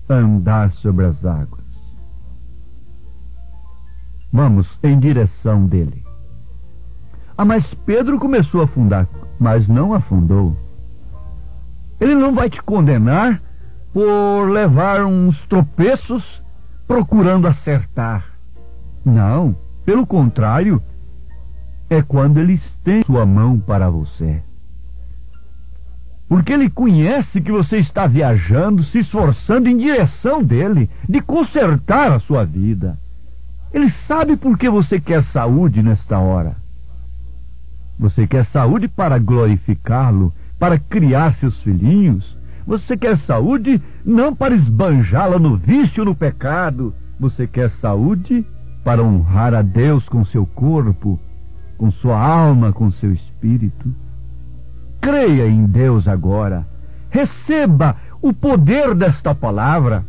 andar sobre as águas. Vamos em direção dele. Mas Pedro começou a afundar, mas não afundou. Ele não vai te condenar por levar uns tropeços procurando acertar. Não, pelo contrário, é quando ele estende sua mão para você. Porque ele conhece que você está viajando, se esforçando em direção dele, de consertar a sua vida. Ele sabe por que você quer saúde nesta hora. Você quer saúde para glorificá-lo, para criar seus filhinhos. Você quer saúde não para esbanjá-la no vício, no pecado. Você quer saúde para honrar a Deus com seu corpo, com sua alma, com seu espírito. Creia em Deus agora. Receba o poder desta palavra.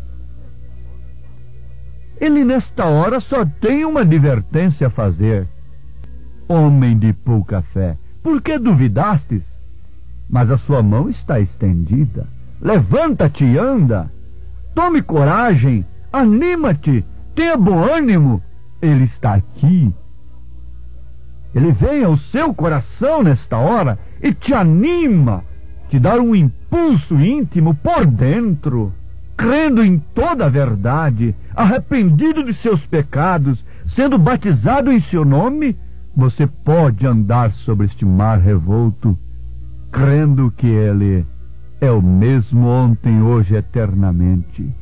Ele nesta hora só tem uma advertência a fazer. Homem de pouca fé, por que duvidastes? Mas a sua mão está estendida. Levanta-te e anda. Tome coragem, anima-te, tenha bom ânimo. Ele está aqui. Ele vem ao seu coração nesta hora e te anima, te dá um impulso íntimo por dentro, crendo em toda a verdade, arrependido de seus pecados, sendo batizado em seu nome. Você pode andar sobre este mar revolto, crendo que Ele é o mesmo ontem, hoje, eternamente.